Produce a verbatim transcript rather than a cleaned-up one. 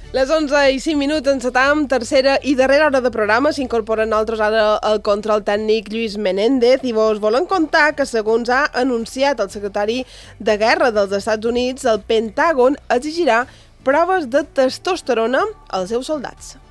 Les onze i cinc minuts encetam tercera i darrera hora de programa. S'incorpora a nosaltres ara el control tècnic Lluís Menéndez i vos volem contar que, segons ha anunciat el secretari de Guerra dels Estats Units, el Pentàgon exigirà proves de testosterona als seus soldats.